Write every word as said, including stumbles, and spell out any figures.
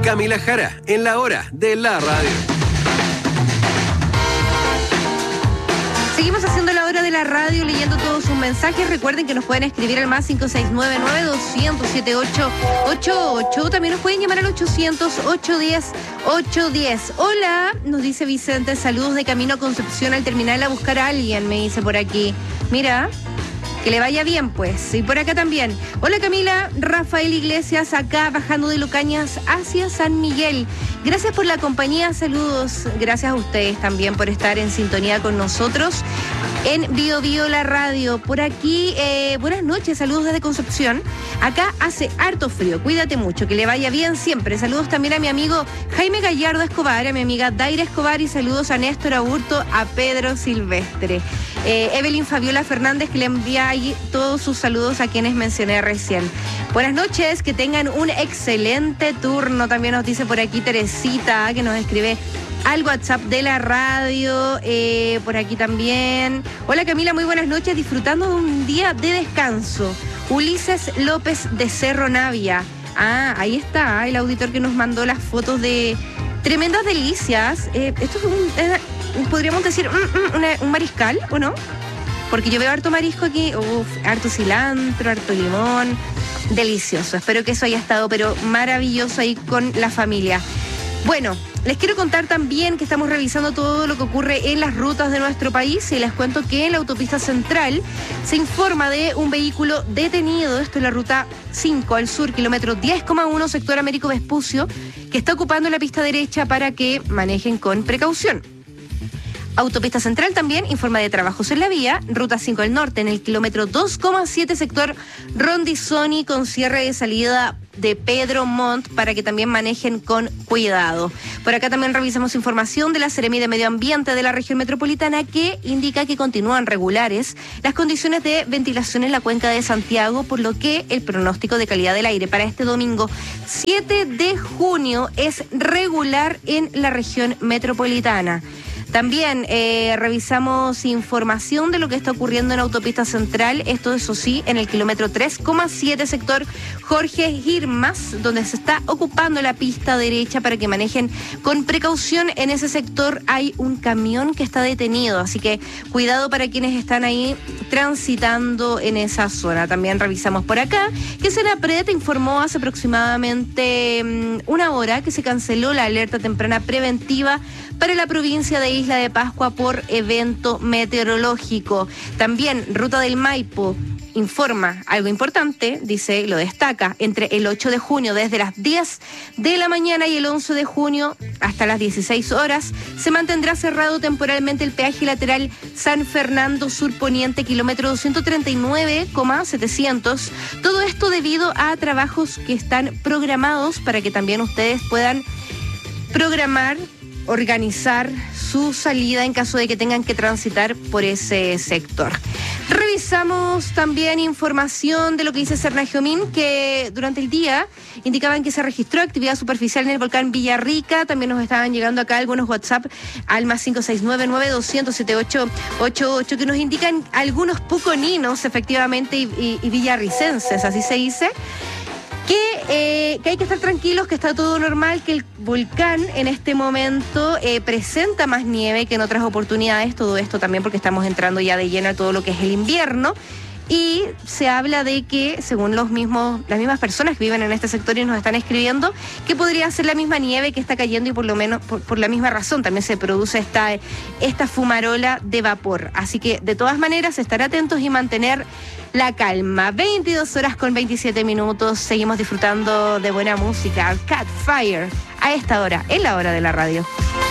Camila Jara, en la hora de la radio. Seguimos haciendo la hora de la radio, leyendo todos sus mensajes. Recuerden que nos pueden escribir al más cinco seis nueve nueve dos cero cero siete ocho ocho ocho. También nos pueden llamar al ochocientos, ochocientos diez, ochocientos diez. Hola, nos dice Vicente, saludos de camino a Concepción al terminal a buscar a alguien, me dice por aquí. Mira, que le vaya bien, pues. Y por acá también. Hola, Camila. Rafael Iglesias, acá bajando de Lucañas hacia San Miguel. Gracias por la compañía. Saludos. Gracias a ustedes también por estar en sintonía con nosotros en Bio Bio la radio. Por aquí, eh, buenas noches. Saludos desde Concepción. Acá hace harto frío. Cuídate mucho. Que le vaya bien siempre. Saludos también a mi amigo Jaime Gallardo Escobar, a mi amiga Daira Escobar y saludos a Néstor Aburto, a Pedro Silvestre. Eh, Evelyn Fabiola Fernández, que le envía ahí todos sus saludos a quienes mencioné recién. Buenas noches, que tengan un excelente turno. También nos dice por aquí Teresita, que nos escribe al WhatsApp de la radio. Eh, por aquí también. Hola, Camila, muy buenas noches, disfrutando de un día de descanso. Ulises López de Cerro Navia. Ah, ahí está el auditor que nos mandó las fotos de tremendas delicias. Eh, esto es un, eh, podríamos decir, un, un, un mariscal, ¿o no? Porque yo veo harto marisco aquí, uf, harto cilantro, harto limón, delicioso. Espero que eso haya estado, pero maravilloso ahí con la familia. Bueno, les quiero contar también que estamos revisando todo lo que ocurre en las rutas de nuestro país y les cuento que en la autopista central se informa de un vehículo detenido, esto es la ruta cinco al sur, kilómetro diez coma uno, sector Américo Vespucio, que está ocupando la pista derecha para que manejen con precaución. Autopista Central también informa de trabajos en la vía, ruta cinco al norte, en el kilómetro dos coma siete, sector Rondizoni, con cierre de salida de Pedro Montt, para que también manejen con cuidado. Por acá también revisamos información de la Seremi de Medio Ambiente de la región metropolitana, que indica que continúan regulares las condiciones de ventilación en la cuenca de Santiago, por lo que el pronóstico de calidad del aire para este domingo siete de junio es regular en la región metropolitana. También eh, revisamos información de lo que está ocurriendo en Autopista Central, esto eso sí, en el kilómetro tres coma siete, sector Jorge Girmas, donde se está ocupando la pista derecha para que manejen con precaución. En ese sector hay un camión que está detenido, así que cuidado para quienes están ahí transitando en esa zona. También revisamos por acá que Senapred informó hace aproximadamente um, una hora que se canceló la alerta temprana preventiva para la provincia de Isla de Pascua por evento meteorológico. También Ruta del Maipo informa algo importante, dice, lo destaca, entre el ocho de junio desde las diez de la mañana y el once de junio hasta las dieciséis horas se mantendrá cerrado temporalmente el peaje lateral San Fernando Sur Poniente, kilómetro doscientos treinta y nueve coma setecientos. Todo esto debido a trabajos que están programados para que también ustedes puedan programar, organizar su salida en caso de que tengan que transitar por ese sector. Revisamos también información de lo que dice Cernagiomín, que durante el día indicaban que se registró actividad superficial en el volcán Villarrica. También nos estaban llegando acá algunos WhatsApp al más cinco seis nueve nueve dos cero cero siete ocho ocho ocho que nos indican algunos puconinos, efectivamente, y, y, y villarricenses, así se dice. Que, eh, que hay que estar tranquilos, que está todo normal, que el volcán en este momento eh, presenta más nieve que en otras oportunidades, todo esto también porque estamos entrando ya de lleno a todo lo que es el invierno. Y se habla de que, según los mismos, las mismas personas que viven en este sector y nos están escribiendo, que podría ser la misma nieve que está cayendo y por lo menos por, por la misma razón también se produce esta, esta fumarola de vapor. Así que, de todas maneras, estar atentos y mantener la calma. veintidós horas con veintisiete minutos, seguimos disfrutando de buena música. Catfire, a esta hora, en la hora de la radio.